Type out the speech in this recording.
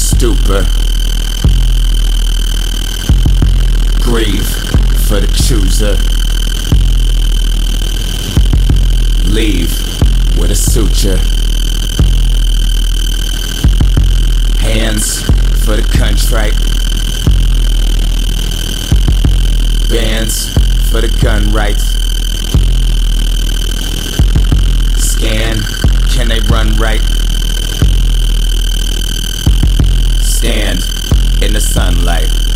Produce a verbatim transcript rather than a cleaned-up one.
stupor. Grieve for the chooser. Leave with a suture. Hands for the contrite. Bands for the gun rights. Scan, can they run right? Stand in the sunlight.